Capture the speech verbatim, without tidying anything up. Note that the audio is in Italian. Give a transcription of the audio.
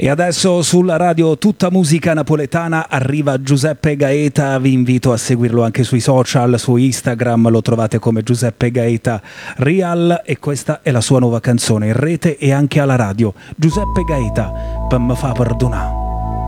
E adesso sulla radio Tutta Musica Napoletana arriva Giuseppe Gaeta. Vi invito a seguirlo anche sui social, su Instagram lo trovate come Giuseppe Gaeta Real, e questa è la sua nuova canzone in rete e anche alla radio. Giuseppe Gaeta, per me fa perdonare.